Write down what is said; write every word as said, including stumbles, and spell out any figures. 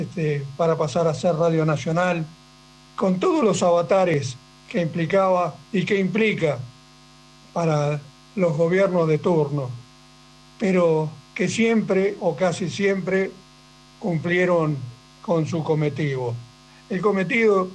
este, para pasar a ser Radio Nacional, con todos los avatares que implicaba y que implica para los gobiernos de turno, pero que siempre o casi siempre cumplieron con su cometido. El cometido